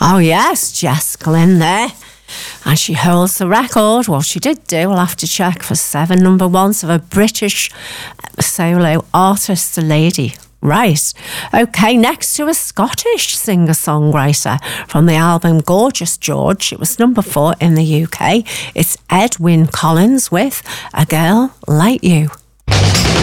Oh yes, Jess Glynn there. And she holds the record. Well, she did do, we'll have to check, for 7 number ones of a British solo artist, a lady. Right. Okay, next to a Scottish singer-songwriter from the album Gorgeous George. It was number 4 in the UK. It's Edwyn Collins with A Girl Like You.